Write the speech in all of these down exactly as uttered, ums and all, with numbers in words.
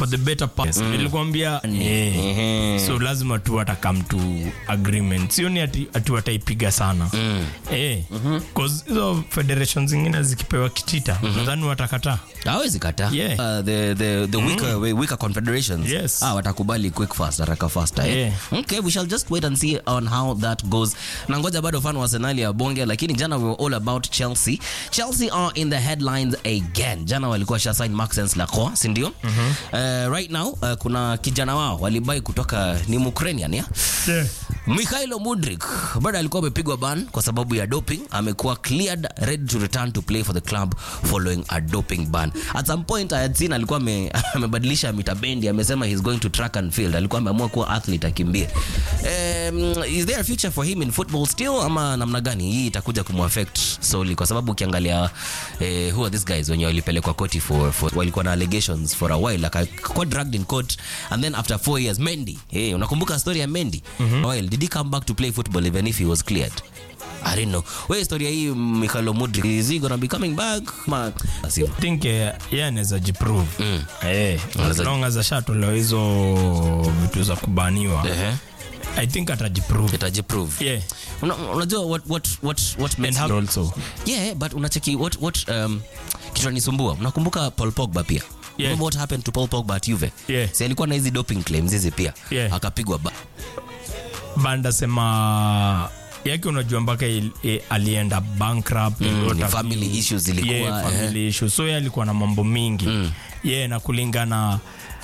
for the better part. Mm. Nilikwambia eh, mm-hmm. So lazima tu ata come to agreement. Sio ni ati atu ataipiga sana. Mm. Eh, mm-hmm. Cause hizo federations zingine zikipewa kitita, mm-hmm. nadhani watakata. Hawezi kata. Yeah. Uh, the the the weaker mm. weaker confederations. Yes. Ah, watakubali quick fast, haraka faster. Eh? Yeah. Okay, we shall just wait and see on how that goes. Na ngoja bado fan wa Arsenal ya bonge, lakini jana we were all about Chelsea. Chelsea are in the headlines again. Jana walikuwa sha sign Maxence Lacroix, si ndio? Mm-hmm. Uh, right now uh, kuna kijana wao walibai kutoka ni Ukrainian ya? Yeah. Mikhailo Mudryk bado alikuwa amepigwa ban kwa sababu ya doping. Amekuwa cleared, ready to return to play for the club following a doping ban. At some point I had seen alikuwa amebadilisha mitabendi, amesema he's going to track and field. Alikuwa ameamua kuwa athlete akimbie. Um, is there a future for him in football still ama namna gani? Hii itakuja kumaffect solely kwa sababu ukiangalia eh, who are these guys wenye walipelekwa koti for, for walikuwa na allegations for a while, like got dragged in court and then after four years Mendy, hey, unakumbuka story ya Mendy? Mm-hmm. Well, did he come back to play football even if he was cleared? I don't know. Where story hii Mikhailo Mudryk, is he gonna be coming back? Ma, I think yeah, yeah anaweza jiprove. Mm. Eh, as long as ashatolewa hizo vitu za kubaniwa. Uh-huh. I think atajiprove. Atajiprove. Yeah. Unajua what what what what makes it also. Yeah, but unacheki what what um kitu nisumbua. Unakumbuka Paul Pogba pia? Yeah. Remember what happened to Paul Pogba at Juve? Yeah. Si alikuwa na hizi doping claims hizi pia. Yeah. Akapigwa ba. Banda sema yake unajua mpaka alienda bankrupt. Mm, ni family issues zilikuwa. Yeah, family eh. issues. So yeye alikuwa na mambo mingi. Mm. Yeah, na kulingana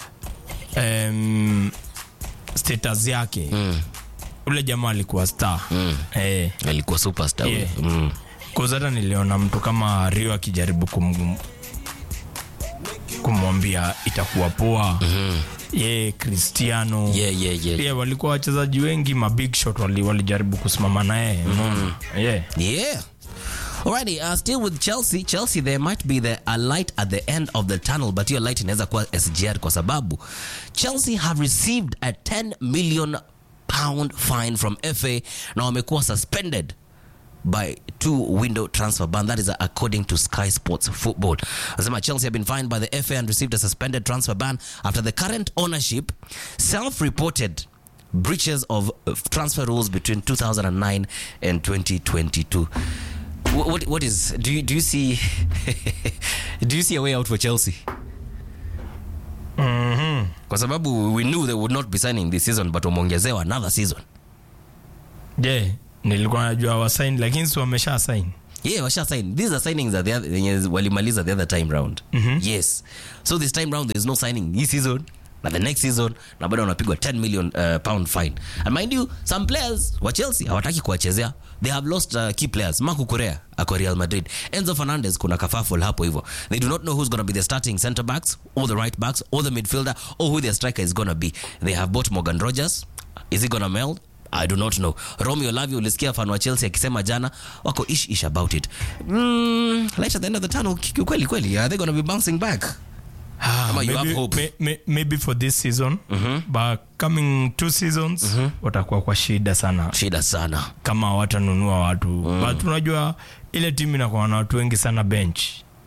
um, status yake. Mm. Ule jamaa alikuwa star. Mm. Eh, alikuwa superstar. Yeah. Mm. Kwa sababu niliona mtu kama Rio akijaribu kum kumwambia itakuwa poa. Mm-hmm. Yeah, Cristiano. Yeah, yeah, yeah. Yeah, walikuwa wachezaji wengi ma big shot wali walijaribu kusimama naye. Mm-hmm. Yeah. Yeah. Alrighty, uh, still with Chelsea. Chelsea, there might be the, a light at the end of the tunnel, but your light inaweza kuwa S G R kwa sababu Chelsea have received a ten million pound fine from F A na wamekuwa suspended by two window transfer ban. That is according to Sky Sports Football. Azema Chelsea have been fined by the F A and received a suspended transfer ban after the current ownership self-reported breaches of transfer rules between two thousand nine and twenty twenty-two. What what is do you do you see do you see a way out for Chelsea? Mhm. Kwa sababu we knew they would not be signing this season, but wameongezewa another season. Yeah, nilikuwa najua wa sign lakini si wamesha sign. Yeah, washa sign. These are signings that the walimaliza the other time round. Mm-hmm. Yes. So this time round there is no signing this season. Na the next season na bado wanapigwa ten million uh, pound fine. And mind you, some players wa Chelsea hawataki kuwachezea. They have lost uh, key players. Marco Correa ako Real Madrid. Enzo Fernandez kuna kafaful hapo hivyo. They do not know who's going to be the starting center backs or the right backs or the midfielder or who their striker is going to be. They have bought Morgan Rogers. Is he going to meld? I do not know. Romeo Lavio, ulisikia fan wa Chelsea akisema jana wako ish ish about it. Mm, light at the end of the tunnel, kweli kweli. Are they going to be bouncing back? Ah, maybe, you have hope? May, may, maybe for this season, mm-hmm. but coming two seasons, mm-hmm. watakuwa kwa shida sana. Shida sana. Kama watanunua watu. Mm. But unajua ile timu inakuwa na watu wengi sana bench.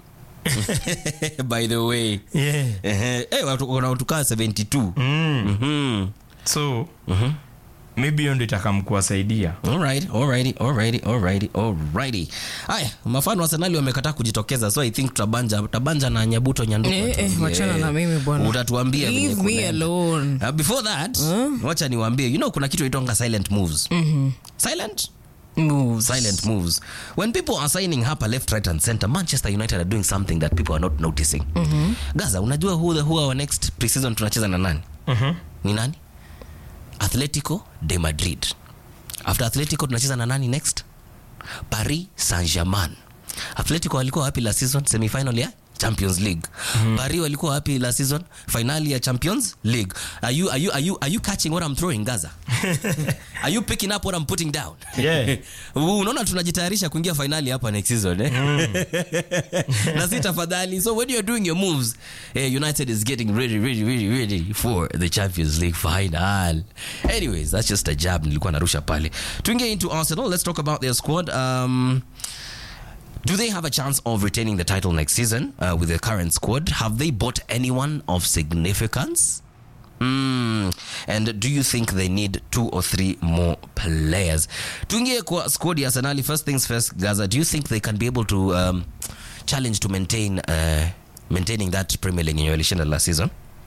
By the way. Yeah. Eh, hey, watu kuna watu kaa seventy-two. Mm. Mhm. So, mhm. Maybe yondo itakamkuwasaidia. Alright, alrighty, alrighty, alrighty, alrighty. Haya, mafano wa Arsenal wamekataa kujitokeza, so I think tutabanja tutabanja na Nyabuto Nyanduko. Eh, eh, wachana na mimi bwana. Utatuambia vile kuna. Leave me alone. Uh, before that, huh? Wacha niwaambie, you know kuna kitu itonga silent moves. Mhm. Silent moves. Silent moves. When people are signing hapa left, right and center, Manchester United are doing something that people are not noticing. Mhm. Gaza, unajua who the who our next pre-season tunacheza na nani? Mhm. Ni nani? Atletico de Madrid. After Atletico tunacheza na nani next? Paris Saint-Germain. Atletico walikuwa wapi last season? Semi-final ya Champions League. Mm-hmm. Paris walikuwa wapi last season? Finali ya Champions League. Are you are you are you are you catching what I'm throwing, Gaza? Are you picking up what I'm putting down? Yeah. Unaona tunajitayarisha kuingia finali hapa next season eh? Mm. Na si tafadhali. So when you're doing your moves, eh, United is getting ready ready ready ready for the Champions League final. Anyways, that's just a jab nilikuwa narusha pale. Tuingie into Arsenal. Let's talk about their squad. Um Do they have a chance of retaining the title next season uh, with the current squad? Have they bought anyone of significance? Mm. And do you think they need two or three more players? Tuingie kwa squad ya Arsenal. First things first, Gaza, do you think they can be able to um, challenge to maintain uh, maintaining that Premier League in last season?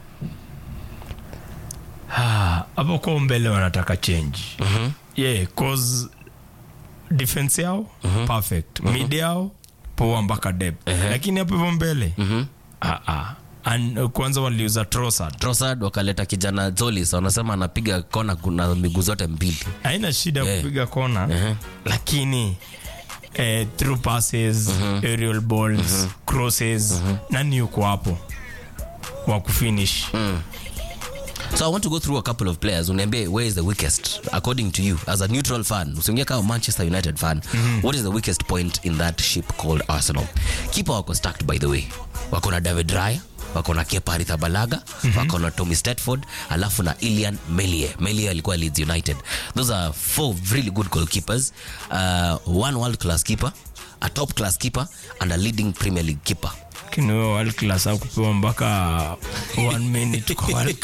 Hapo kwa mbele wanataka change. Mm-hmm. Yeah, cause defense yao mm-hmm. perfect. Mm-hmm. Mid yao poa mpaka depth. Uh-huh. Lakini hapo hivyo mbele mm-hmm. ah ah and uh, kwanza waliuza Trossard. Trossard wakaleta kijana Zolis, wanasema anapiga kona kuna miguu zote mbili. Haina shida yeah. kupiga kona. Uh-huh. Lakini eh, through passes, uh-huh. aerial balls, uh-huh. crosses, uh-huh. nani yuko hapo wa kufinish? Mm. So I want to go through a couple of players. Uniambie, where is the weakest according to you as a neutral fan? Usiongea kama Manchester United fan. Mm-hmm. What is the weakest point in that ship called Arsenal? Keeper wako stacked, by the way. Wako na David Raya, wako na Kepa Arrizabalaga, mm-hmm. wako na Tommy Stetford, alafu na Ilian Melie. Melie alikuwa Leeds United. Those are four really good goalkeepers. Uh, one world class keeper, a top class keeper, and a leading Premier League keeper. Kino world class au kupewa mpaka one minute kwa world.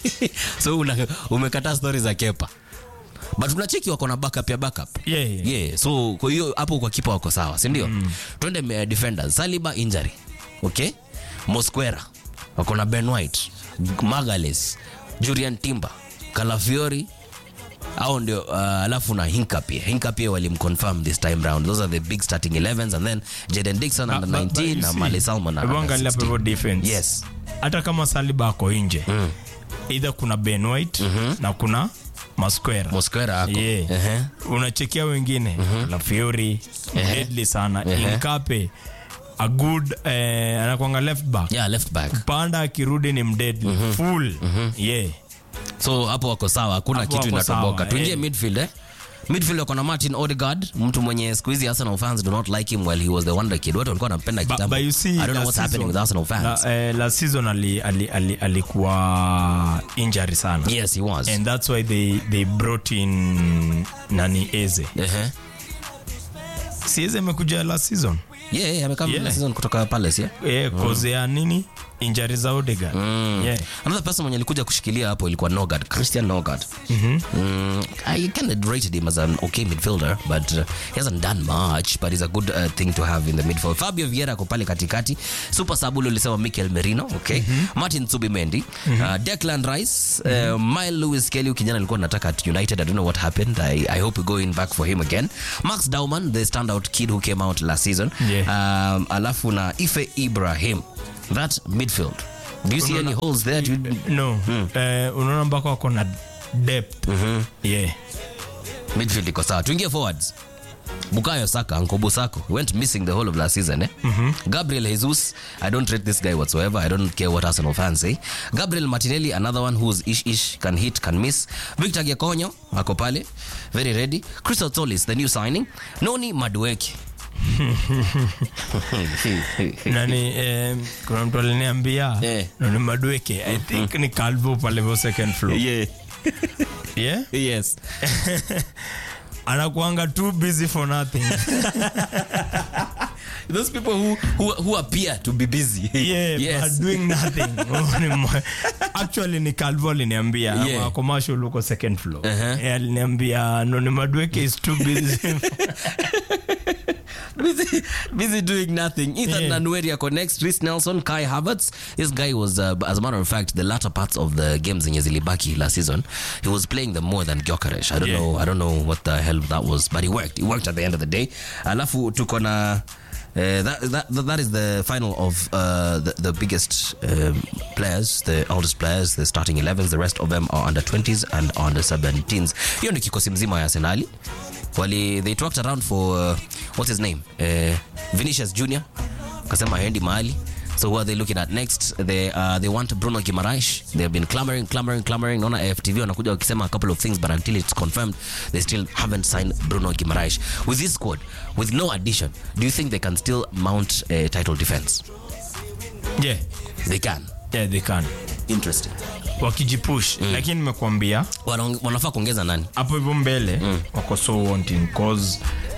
So una, umekata stories za Kepa. But unacheki wako na backup ya backup. Yeah, yeah. Yeah, so kwa hiyo hapo kwa kipa wako sawa, si ndio? Mm. Twende uh, defenders. Saliba injury. Okay? Mosquera. Wako na Ben White, Magalhaes, Julian Timber, Calafiori. Au ndio uh, alafu na Hinkapie. Hinkapie walimconfirm this time round. Those are the big starting elevens, and then Jadon Dixon under uh, nineteen na Mali Salmon under sixteen. Defense. Yes. Hata kama Saliba ako nje. Mm. Either kuna Ben White mm-hmm. na kuna Mosquera. Mosquera ako. Yeah. Uh-huh. Unachekia wengine mm-hmm. La Fiori uh-huh. deadly sana. Uh-huh. Hinkape a good eh, anakuanga left back. Yeah, left back. Panda akirudi ni mdeadly mm-hmm. full. Mm-hmm. Yeah. So hapo wako sawa, hakuna kitu inatomboka. Tuingie eh. midfield eh. Midfield wako na Martin Odegaard, mtu mwenye siku hizi Arsenal fans do not like him while he was the wonder kid. Watu walikuwa wanampenda kitambo. I don't know what's season, happening with Arsenal fans. La, eh, last season ali ali alikuwa injury sana. Yes, he was. And that's why they they brought in Nani Eze. Eh. Uh-huh. Si Eze amekuja last season. Yeah, yeah, amekama yeah. last season kutoka Palace, yeah. Yeah, cause mm. ya nini? Injuries za Odegaard. Mm. Yeah. Another person mwenye alikuja kushikilia hapo ilikuwa Nogard, Christian Nogard. Mhm. Mm, I kind of rated him as an okay midfielder, but uh, he hasn't done much, but he's a good uh, thing to have in the midfield. Fabio Vieira ako pale katikati. Super Sabulo lisema Mikel Merino, okay. Mm-hmm. Martin Zubimendi, mm-hmm. uh, Declan Rice, mm-hmm. uh, Mile Lewis Kelly kijana alikuwa anataka at United. I don't know what happened. I I hope we're going back for him again. Max Daumann, the standout kid who came out last season. Yeah. Um, alafu na Ife Ibrahim. That midfield. Do you see unaona, any holes there? You, no. Hmm. Uh, unaona mpaka wako na depth. Mm-hmm. Yeah. Midfield iko sawa. Tuingie forwards. Bukayo Saka, Nkobo Sako went missing the whole of last season eh? Mm-hmm. Gabriel Jesus, I don't rate this guy whatsoever. I don't care what Arsenal fans say. Gabriel Martinelli, another one who's ish-ish, can hit, can miss. Victor Gyakonyo, ako pale, very ready. Crystal Solis, the new signing. Noni Madueke. Nani eh, kuna mtu aliniambia yeah. Noni Madueke I think ni Calvo pale kwa second floor. Yeah. Yeah? Yes. Anakuanga too busy for nothing. Those people who, who who appear to be busy. Yeah, yes. But doing nothing. Actually ni Calvo aliniambia yeah. Commercial uko second floor. Uh-huh. Yeah, aliniambia Noni Madueke is too busy. busy, busy doing nothing. Ethan yeah. Nwaneria connects. Reece Nelson, Kai Havertz. This guy was, uh, as a matter of fact, the latter parts of the games in Zilibaki last season, he was playing them more than Gyökeres. I don't yeah. know. I don't know what the hell that was, but he worked. He worked at the end of the day. Alafu tuko na Uh, that, that that is the final of uh, the, the biggest um, players, the oldest players, the starting elevens. The rest of them are under twenties and under seventeens. Hiyo ni kikosi mzima ya Arsenal. Wali they talked around for uh, what's his name, uh, Vinicius Junior Kasema haendi mahali. So who are they looking at next? They uh, they want Bruno Guimaraes. They have been clamoring, clamoring, clamoring. Naona A F T V wanakuja wakisema a couple of things, but until it's confirmed, they still haven't signed Bruno Guimaraes. With this squad, with no addition, do you think they can still mount a title defense? Yeah, they can. Yeah, they can. Interesting. Wakijipush, mm. Lakini nimekuambia wanafaa kuongeza nani? Hapo hivyo mbele mm. wako so wanting cause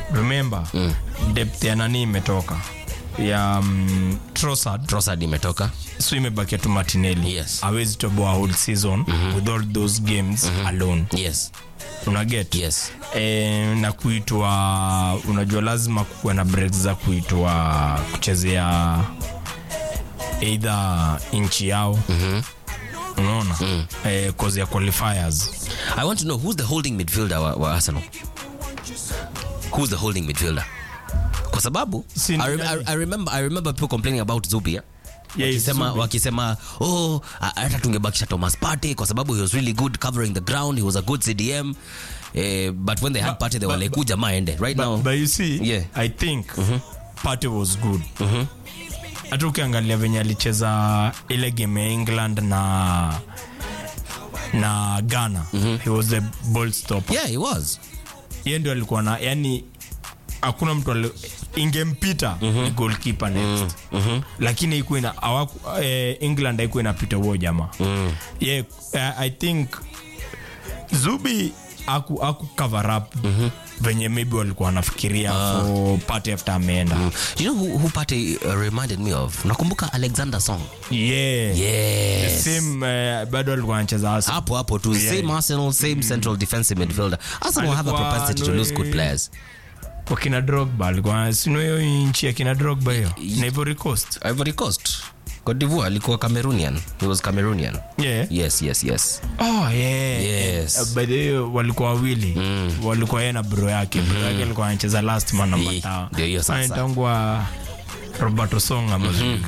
remember mm. depth ya nani imetoka ya um, Trossard Trossard imetoka, so imebakia tu Martinelli. Yes. Hawezi toboa whole season mm-hmm. with all those games mm-hmm. alone. Yes. Una get? Yes. E, na kuitwa, unajua lazima kuwe na breaks za kuitwa kuchezea either inchi yao. Mhm. Unaona? Mm. Eh, cause ya qualifiers. I want to know who's the holding midfielder wa, wa Arsenal. Who's the holding midfielder? Kwa sababu I, I, I remember I remember people complaining about Zubi. Yeah? Yeah, wakisema, wakisema oh hata tungebakisha Thomas Partey kwa sababu he was really good covering the ground, he was a good C D M. Uh, but when they had Partey they were like jamaa ende right but, now. But you see, yeah. I think mm-hmm. Partey was good. Mhm. Hata ukiangalia venye alicheza ile game ya England na na Ghana, mm-hmm. he was the ball stopper. Yeah, he was. Yeye ndio alikuwa na, yani hakuna mtu ingempita mm-hmm. ni goalkeeper next. Mm-hmm. Lakini iko ina eh, England haiko inapita huo jamaa. Mm. Yeah, uh, I think Zubi aku aku cover up mm-hmm. venye maybe walikuwa wanafikiria uh. for Partey after ameenda. Mm. You know who, who Partey uh, reminded me of? Nakumbuka Alexander Song. Yeah. Yes. The same uh, bado alikuwa anacheza Arsenal. Hapo hapo tu yeah. Same Arsenal, same mm. central defensive midfielder. Arsenal have a propensity to lose good players. Kwa kina Drogba alikuwa sino hiyo nchi ya kina Drogba hiyo. Ivory Coast. Ivory Coast. Cote d'Ivoire alikuwa Cameroonian. He was Cameroonian. Yeah. Yes, yes, yes. Oh yeah. Yes. Uh, by the way walikuwa wawili. Mm. Walikuwa yeye na bro yake. Bro yake alikuwa anacheza last man namba tano. Ndio hiyo sasa. Anaitwa Roberto Song ambaye.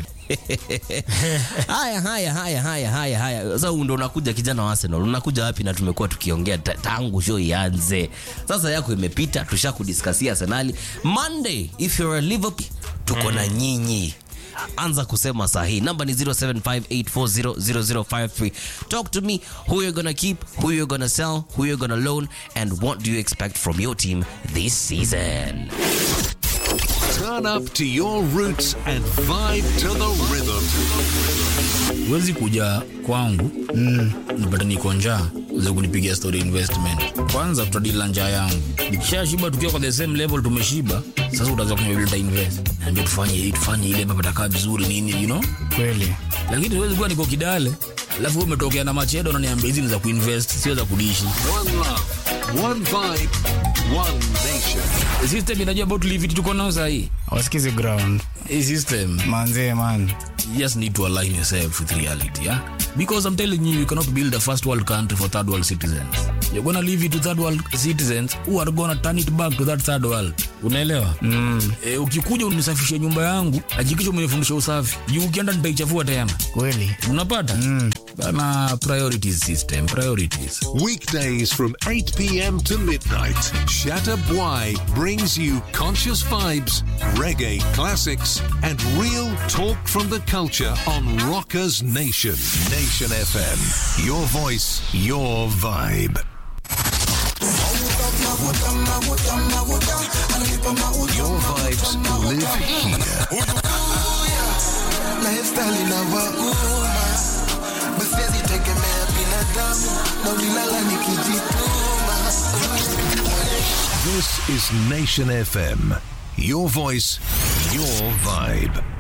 Haya haya haya haya haya haya. Sasa ndo unakuja kijana wa Arsenal. Unakuja wapi na tumekuwa tukiongea tangu show ianze. Sasa yako imepita, tushakudiscusia Arsenal. Monday if you're a Liverpool tuko na nyinyi. Anza kusema sahi. Number ni zero seven five eight four zero zero zero five three. Talk to me who you're gonna keep, who you're gonna sell, who you're gonna loan, and what do you expect from your team this season. Turn up to your roots and vibe to the rhythm. Wezi kuja kwangu mm. nipata niko njaa uweze kunipigia story investment. Kwanza tutadila njaa yangu. Nikishashiba tukiwa kwa the same level tumeshiba. Sasa utaanza kuniambia invest. Naambia tufanye hii tufanye ile mpaka takaa vizuri nini you know? Kweli. Lakini huwezi kuwa niko Kidale. Alafu wewe umetokea na machedo unaniambia hizi ni za kuinvest sio za kudishi. One love, one vibe, one nation. System inajua about live it tuko nao sahi. Wasikize ground. Hii system manze man. You just need to align yourself with reality, yeah? Because I'm telling you, you cannot build a first world country for third world citizens. You're gonna leave it to third world citizens who are gonna turn it back to that third world. Unaelewa? Mm. E, ukikuja unisafishe nyumba yangu, hakikisha umenifundisha usafi. Juu ukienda nitaichafua tena. Kweli. Unapata? Mm. Bana priorities system, priorities. Weekdays from eight p.m. to midnight, Shatta Bwai brings you conscious vibes, reggae classics, and real talk from the culture on Rockers Nation. Nation F M. Your voice, your vibe. Your vibes live here. Lifestyle in a woman. But says he take a man in a dumb. No lila nikijituma. This is Nation F M. Your voice, your vibe.